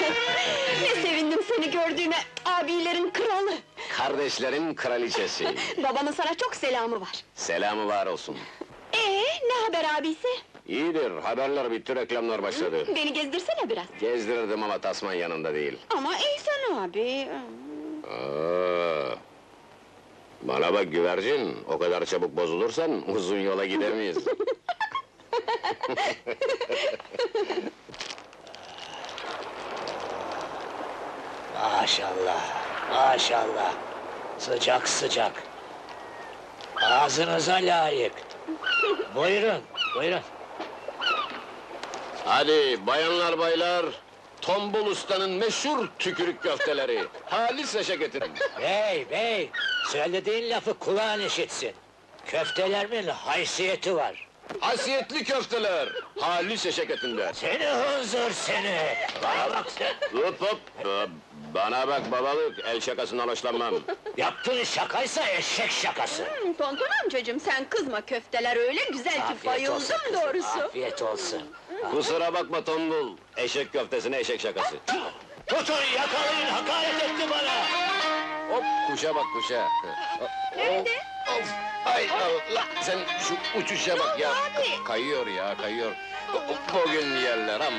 Ne sevindim seni gördüğüme, abilerin kralı! Kardeşlerin kraliçesi. Babanın sana çok selamı var. Selamı var olsun. Ne haber abisi? İyidir, haberler bitti, reklamlar başladı. Beni gezdirsene biraz. Gezdirirdim ama tasman yanında değil. Ama İhsan abi... Aa, bana bak güvercin, o kadar çabuk bozulursan uzun yola gidemeyiz. Maşallah, maşallah! Sıcak sıcak! Ağzınıza layık! Buyurun, buyurun! Hadi bayanlar baylar, Tombul Usta'nın meşhur tükürük köfteleri. Halis eşe getirin. Bey! Söylediğin lafı kulağın işitsin! Köftelerimin haysiyeti var! Hasiyetli köfteler, halis eşek etinden. Seni hınzır seni! Bana bak sen! Hop hop! Bana bak babalık, el şakasından hoşlanmam. Yaptığın şakaysa eşek şakası! Tonton amcacığım, sen kızma, köfteler öyle güzel ki Afiyet olsun bayıldım kızım, doğrusu! afiyet olsun! Kusura bakma Tombul, eşek köftesine eşek şakası. Tutun yakalayın, hakaret etti bana! Hop, kuşa bak kuşa. Nerede? Of! Ay Allah! Sen şu uçuşa bak ya! oldu abi? Kayıyor ya, kayıyor. Bugün yerler amma!